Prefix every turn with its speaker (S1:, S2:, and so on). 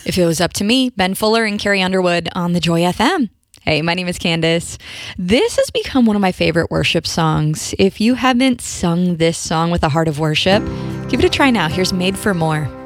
S1: If it was up to me, Ben Fuller and Carrie Underwood on the Joy FM. Hey, my name is Candace. This has become one of my favorite worship songs. If you haven't sung this song with a heart of worship, give it a try now. Here's Made for More.